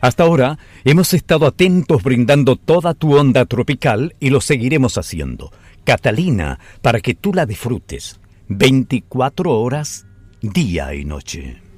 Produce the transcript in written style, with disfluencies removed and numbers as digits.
Hasta ahora hemos estado atentos brindando toda tu onda tropical y lo seguiremos haciendo. Catalina, para que tú la disfrutes 24 horas, día y noche.